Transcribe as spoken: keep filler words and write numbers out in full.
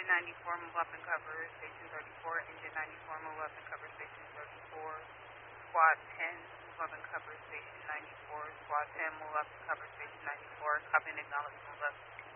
ninety-four, move up and cover Station thirty-four. Engine ninety-four, move up and cover Station thirty-four. Squad ten, move up and cover Station ninety-four. Squad ten, move up and cover Station ninety-four. Copy and acknowledge, move up.